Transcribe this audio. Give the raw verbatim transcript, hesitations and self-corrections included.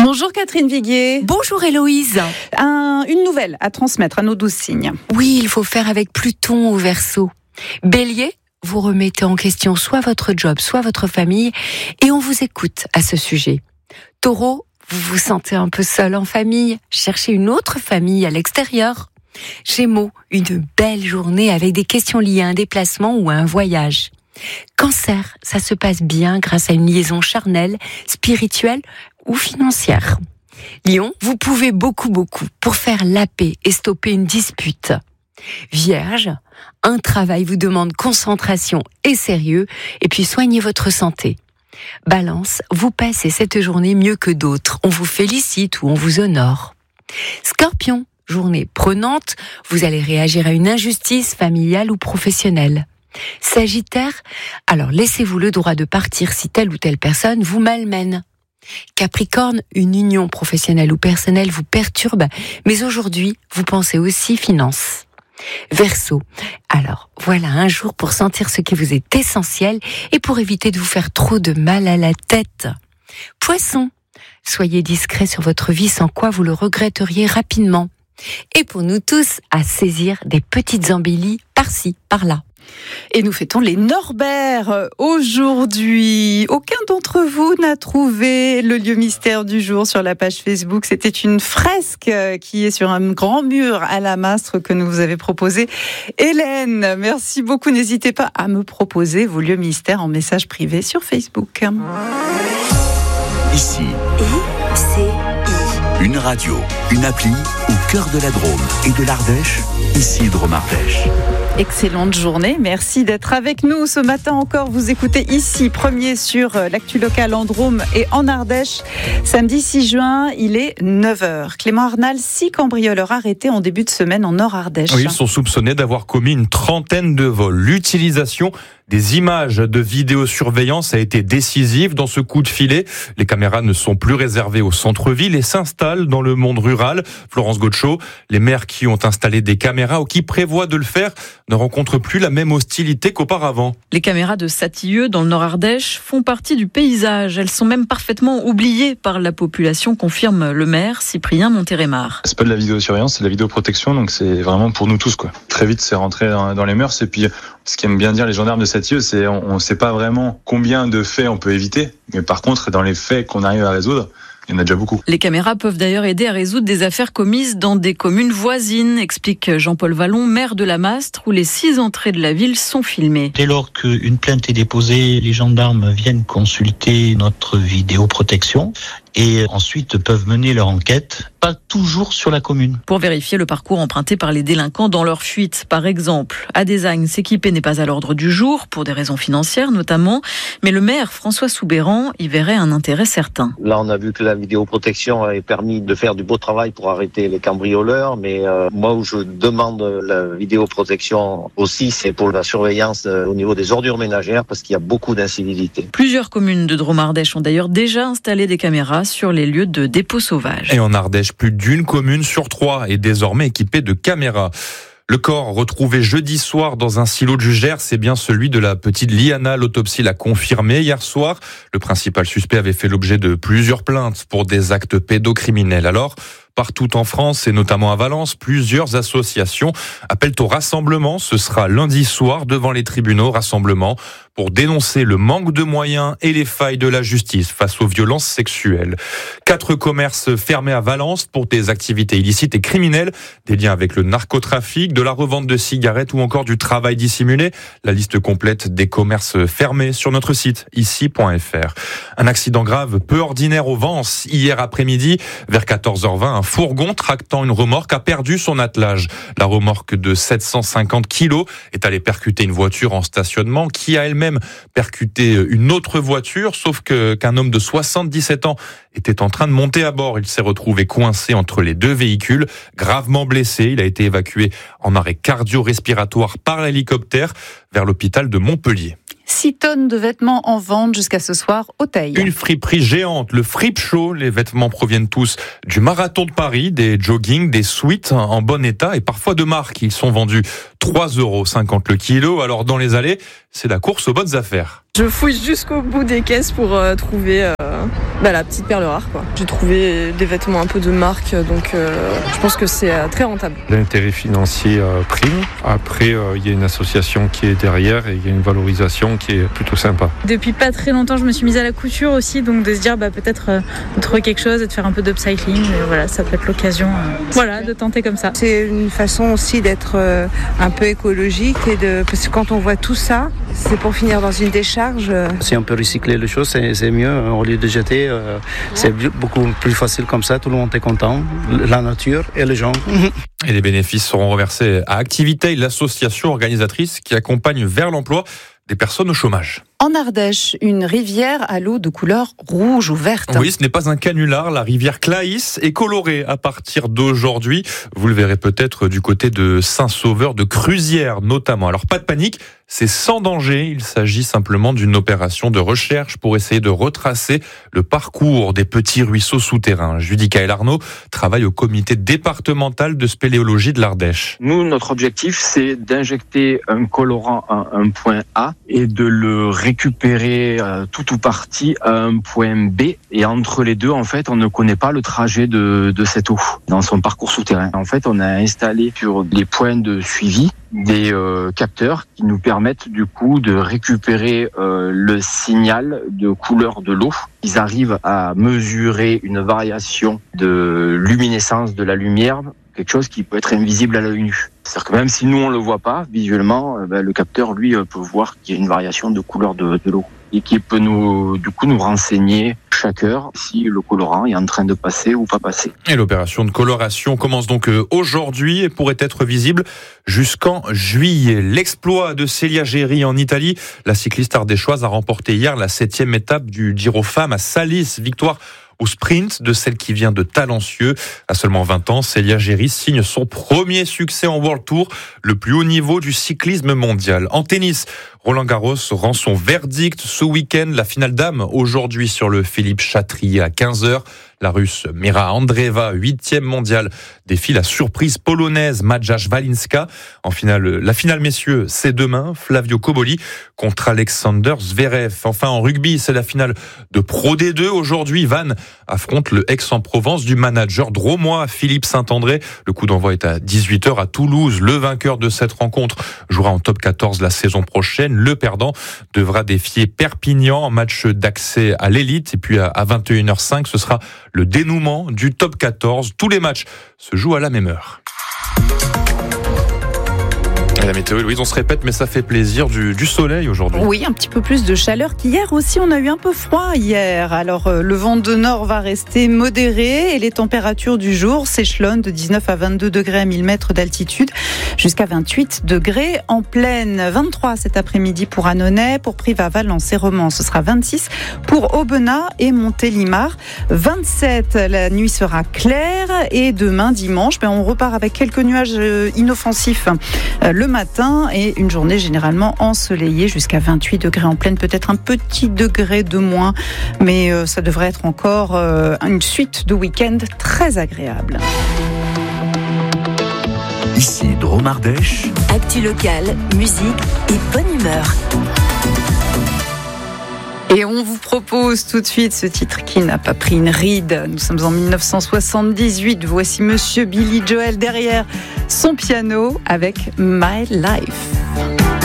Bonjour Catherine Viguier. Bonjour Héloïse. Un, une nouvelle à transmettre à nos douze signes. Oui, il faut faire avec Pluton au Verseau. Bélier, vous remettez en question soit votre job, soit votre famille, et on vous écoute à ce sujet. Taureau, vous vous sentez un peu seul en famille, cherchez une autre famille à l'extérieur. Gémeaux, une belle journée avec des questions liées à un déplacement ou à un voyage. Cancer, ça se passe bien grâce à une liaison charnelle, spirituelle ou financière. Lion, vous pouvez beaucoup beaucoup pour faire la paix et stopper une dispute. Vierge, un travail vous demande concentration et sérieux, et puis soignez votre santé. Balance, vous passez cette journée mieux que d'autres, on vous félicite ou on vous honore. Scorpion, journée prenante, vous allez réagir à une injustice familiale ou professionnelle. Sagittaire, alors laissez-vous le droit de partir si telle ou telle personne vous malmène. Capricorne, une union professionnelle ou personnelle vous perturbe, mais aujourd'hui, vous pensez aussi finances. Verseau, alors voilà un jour pour sentir ce qui vous est essentiel et pour éviter de vous faire trop de mal à la tête. Poisson, soyez discret sur votre vie sans quoi vous le regretteriez rapidement. Et pour nous tous, à saisir des petites embellies par-ci, par-là. Et nous fêtons les Norbert aujourd'hui. Aucun d'entre vous n'a trouvé le lieu mystère du jour sur la page Facebook. C'était une fresque qui est sur un grand mur à la Mastre que nous vous avez proposé. Hélène, merci beaucoup. N'hésitez pas à me proposer vos lieux mystères en message privé sur Facebook. Ici. I C I. Une radio, une appli au cœur de la Drôme et de l'Ardèche. Ici Drôme Ardèche. Excellente journée, merci d'être avec nous ce matin encore. Vous écoutez ici, premier sur l'actu locale en Drôme et en Ardèche. Samedi six juin, il est neuf heures. Clément Arnal, six cambrioleurs arrêtés en début de semaine en Nord-Ardèche. Oui, ils sont soupçonnés d'avoir commis une trentaine de vols. L'utilisation des images de vidéosurveillance a été décisive dans ce coup de filet. Les caméras ne sont plus réservées au centre-ville et s'installent dans le monde rural. Florence Gaucho, les maires qui ont installé des caméras ou qui prévoient de le faire ne rencontrent plus la même hostilité qu'auparavant. Les caméras de Satilleux, dans le Nord-Ardèche, font partie du paysage. Elles sont même parfaitement oubliées par la population, confirme le maire Cyprien Montérémar. C'est pas de la vidéosurveillance, c'est de la vidéoprotection, donc c'est vraiment pour nous tous, quoi. Très vite, c'est rentré dans, dans les mœurs. Et puis, ce qu'aiment bien dire les gendarmes de Satilleux, c'est on ne sait pas vraiment combien de faits on peut éviter, mais par contre, dans les faits qu'on arrive à résoudre, il y en a déjà beaucoup. Les caméras peuvent d'ailleurs aider à résoudre des affaires commises dans des communes voisines, explique Jean-Paul Vallon, maire de la Mastre, où les six entrées de la ville sont filmées. Dès lors qu'une plainte est déposée, les gendarmes viennent consulter notre vidéoprotection et ensuite peuvent mener leur enquête, pas toujours sur la commune. Pour vérifier le parcours emprunté par les délinquants dans leur fuite, par exemple. À Desagnes, s'équiper n'est pas à l'ordre du jour, pour des raisons financières notamment, mais le maire François Soubéran y verrait un intérêt certain. Là, on a vu que la vidéoprotection a permis de faire du beau travail pour arrêter les cambrioleurs, mais euh, moi où je demande la vidéoprotection aussi, c'est pour la surveillance euh, au niveau des ordures ménagères, parce qu'il y a beaucoup d'incivilités. Plusieurs communes de Drôme-Ardèche ont d'ailleurs déjà installé des caméras sur les lieux de dépôt sauvage. Et en Ardèche, plus d'une commune sur trois est désormais équipée de caméras. Le corps retrouvé jeudi soir dans un silo du Gers, c'est bien celui de la petite Liana. L'autopsie l'a confirmé hier soir. Le principal suspect avait fait l'objet de plusieurs plaintes pour des actes pédocriminels. Alors, partout en France et notamment à Valence, plusieurs associations appellent au rassemblement. Ce sera lundi soir devant les tribunaux. Rassemblement pour dénoncer le manque de moyens et les failles de la justice face aux violences sexuelles. Quatre commerces fermés à Valence pour des activités illicites et criminelles, des liens avec le narcotrafic, de la revente de cigarettes ou encore du travail dissimulé. La liste complète des commerces fermés sur notre site ici point f r. Un accident grave peu ordinaire au Vence. Hier après-midi, vers quatorze heures vingt, un fourgon tractant une remorque a perdu son attelage. La remorque de sept cent cinquante kilos est allée percuter une voiture en stationnement qui a elle-même percuté une autre voiture, sauf que qu'un homme de soixante-dix-sept ans était en train de monter à bord. Il s'est retrouvé coincé entre les deux véhicules, gravement blessé. Il a été évacué en arrêt cardio-respiratoire par l'hélicoptère vers l'hôpital de Montpellier. six tonnes de vêtements en vente jusqu'à ce soir au Teil. Une friperie géante, le Fripe Show. Les vêtements proviennent tous du Marathon de Paris, des joggings, des sweats en bon état et parfois de marque. Ils sont vendus trois euros cinquante le kilo. Alors dans les allées, c'est la course aux bonnes affaires. Je fouille jusqu'au bout des caisses pour euh, trouver euh, bah, la petite perle rare, quoi. J'ai trouvé des vêtements un peu de marque, donc euh, je pense que c'est euh, très rentable. L'intérêt financier euh, prime. Après, il euh, y a une association qui est derrière et il y a une valorisation qui est plutôt sympa. Depuis pas très longtemps, je me suis mise à la couture aussi, donc de se dire bah, peut-être euh, de trouver quelque chose et de faire un peu d'upcycling. Et voilà, ça peut être l'occasion euh, voilà, de tenter comme ça. C'est une façon aussi d'être euh, un peu écologique, et de... parce que quand on voit tout ça, c'est pour finir dans une décharge. Si on peut recycler les choses, c'est, c'est mieux. Au lieu de jeter, euh, c'est beaucoup plus facile comme ça. Tout le monde est content, la nature et les gens. Et les bénéfices seront reversés à Activité, l'association organisatrice qui accompagne vers l'emploi des personnes au chômage. En Ardèche, une rivière à l'eau de couleur rouge ou verte. Oui, ce n'est pas un canular. La rivière Claïs est colorée à partir d'aujourd'hui. Vous le verrez peut-être du côté de Saint-Sauveur de Cruzières notamment. Alors pas de panique, c'est sans danger. Il s'agit simplement d'une opération de recherche pour essayer de retracer le parcours des petits ruisseaux souterrains. Judicaël Arnaud travaille au comité départemental de spéléologie de l'Ardèche. Nous, notre objectif, c'est d'injecter un colorant à un point A et de le récupérer euh, tout ou partie à un point B. Et entre les deux, en fait, on ne connaît pas le trajet de, de cette eau dans son parcours souterrain. En fait, on a installé sur les points de suivi des euh, capteurs qui nous permettent du coup de récupérer euh, le signal de couleur de l'eau. Ils arrivent à mesurer une variation de luminescence de la lumière, quelque chose qui peut être invisible à l'œil nu. C'est-à-dire que même si nous on le voit pas visuellement, ben, le capteur lui peut voir qu'il y a une variation de couleur de, de l'eau et qui peut nous du coup nous renseigner chaque heure si le colorant est en train de passer ou pas passer. Et l'opération de coloration commence donc aujourd'hui et pourrait être visible jusqu'en juillet. L'exploit de Célia Géry en Italie, la cycliste ardéchoise a remporté hier la septième étape du Giro Femmes à Salis, victoire au sprint de celle qui vient de Talencieux. À seulement vingt ans, Célia Géry signe son premier succès en World Tour, le plus haut niveau du cyclisme mondial. En tennis, Roland Garros rend son verdict ce week-end. La finale dames aujourd'hui sur le Philippe Chatrier à quinze heures. La Russe Mira Andreeva, huitième mondiale, défie la surprise polonaise Maja Walinska. En finale, la finale messieurs, c'est demain. Flavio Koboli contre Alexander Zverev. Enfin, en rugby, c'est la finale de Pro D deux. Aujourd'hui, Vannes affronte le Aix-en-Provence du manager drômois Philippe Saint-André. Le coup d'envoi est à dix-huit heures à Toulouse. Le vainqueur de cette rencontre jouera en top quatorze la saison prochaine. Le perdant devra défier Perpignan en match d'accès à l'élite. Et puis à vingt et une heures cinq, ce sera le dénouement du top quatorze. Tous les matchs se jouent à la même heure. Et la météo, Louise, on se répète, mais ça fait plaisir, du, du soleil aujourd'hui. Oui, un petit peu plus de chaleur qu'hier aussi. On a eu un peu froid hier. Alors, euh, le vent de nord va rester modéré et les températures du jour s'échelonnent de dix-neuf à vingt-deux degrés à mille mètres d'altitude jusqu'à vingt-huit degrés en plaine. vingt-trois cet après-midi pour Annonay, pour Privas, Valence et Romans. Ce sera vingt-six pour Aubenas et Montélimar. vingt-sept, la nuit sera claire et demain, dimanche, ben, on repart avec quelques nuages inoffensifs euh, le matin et une journée généralement ensoleillée jusqu'à vingt-huit degrés en plaine, peut-être un petit degré de moins, mais euh, ça devrait être encore euh, une suite de week-end très agréable. Ici Drôme Ardèche. Actu locale, musique et bonne humeur. Et on vous propose tout de suite ce titre qui n'a pas pris une ride. Nous sommes en mille neuf cent soixante-dix-huit. Voici Monsieur Billy Joel derrière son piano avec My Life.